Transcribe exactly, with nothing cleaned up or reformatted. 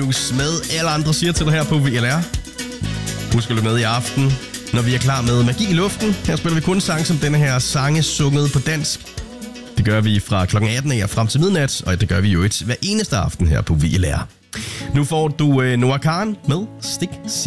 News med alle andre siger til dig her på V L R. Husk at lytte med i aften, når vi er klar med Magi i luften. Her spiller vi kun sang som denne her sange sunget på dansk. Det gør vi fra klokken atten af og frem til midnat, og det gør vi jo et hver eneste aften her på V L R. Nu får du øh, Noah Kahan med Stik